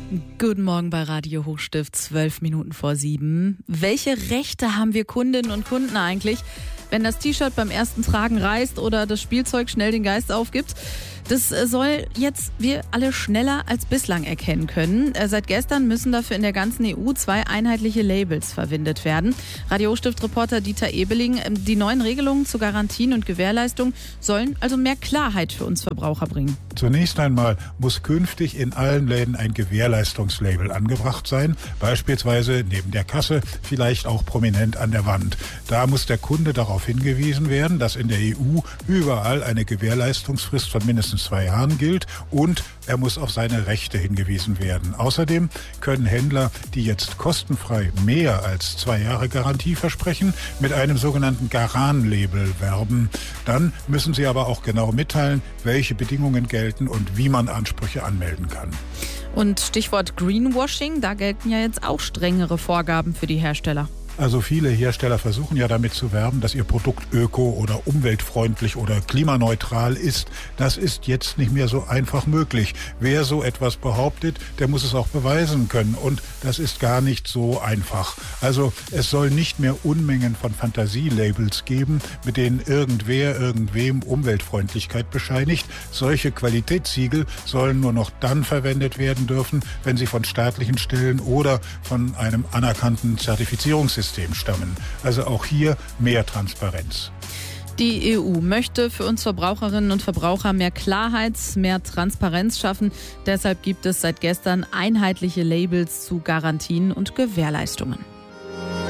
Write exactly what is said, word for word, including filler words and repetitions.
Guten Morgen bei Radio Hochstift, zwölf Minuten vor sieben. Welche Rechte haben wir Kundinnen und Kunden eigentlich, wenn das T-Shirt beim ersten Tragen reißt oder das Spielzeug schnell den Geist aufgibt? Das soll jetzt wir alle schneller als bislang erkennen können. Seit gestern müssen dafür in der ganzen E U zwei einheitliche Labels verwendet werden. Radio Hochstift-Reporter Dieter Ebeling, die neuen Regelungen zu Garantien und Gewährleistung sollen also mehr Klarheit für uns Verbraucher bringen. Zunächst einmal muss künftig in allen Läden ein Gewährleistungslabel angebracht sein, beispielsweise neben der Kasse, vielleicht auch prominent an der Wand. Da muss der Kunde darauf hingewiesen werden, dass in der E U überall eine Gewährleistungsfrist von mindestens zwei Jahren gilt und er muss auf seine Rechte hingewiesen werden. Außerdem können Händler, die jetzt kostenfrei mehr als zwei Jahre Garantie versprechen, mit einem sogenannten Garan-Label werben. Dann müssen sie aber auch genau mitteilen, welche Bedingungen gelten und wie man Ansprüche anmelden kann. Und Stichwort Greenwashing, da gelten ja jetzt auch strengere Vorgaben für die Hersteller. Also viele Hersteller versuchen ja damit zu werben, dass ihr Produkt öko- oder umweltfreundlich oder klimaneutral ist. Das ist jetzt nicht mehr so einfach möglich. Wer so etwas behauptet, der muss es auch beweisen können. Und das ist gar nicht so einfach. Also es soll nicht mehr Unmengen von Fantasielabels geben, mit denen irgendwer irgendwem Umweltfreundlichkeit bescheinigt. Solche Qualitätssiegel sollen nur noch dann verwendet werden dürfen, wenn sie von staatlichen Stellen oder von einem anerkannten Zertifizierungssystem stammen. Also auch hier mehr Transparenz. Die E U möchte für uns Verbraucherinnen und Verbraucher mehr Klarheit, mehr Transparenz schaffen. Deshalb gibt es seit gestern einheitliche Labels zu Garantien und Gewährleistungen.